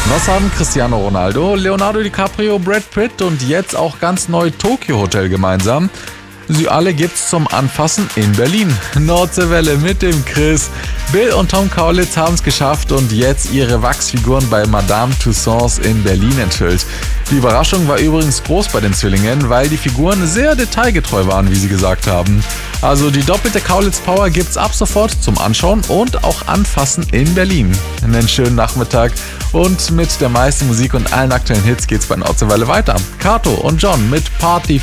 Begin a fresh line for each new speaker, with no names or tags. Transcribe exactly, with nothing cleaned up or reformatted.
Was haben Cristiano Ronaldo, Leonardo DiCaprio, Brad Pitt und jetzt auch ganz neu Tokyo Hotel gemeinsam? Sie alle gibt's zum Anfassen in Berlin. Nordseewelle mit dem Chris. Bill und Tom Kaulitz haben's geschafft und jetzt ihre Wachsfiguren bei Madame Tussauds in Berlin enthüllt. Die Überraschung war übrigens groß bei den Zwillingen, weil die Figuren sehr detailgetreu waren, wie sie gesagt haben. Also die doppelte Kaulitz-Power gibt's ab sofort zum Anschauen und auch Anfassen in Berlin. Einen schönen Nachmittag und mit der meisten Musik und allen aktuellen Hits geht's bei Nordseewelle weiter. Kato und John mit Party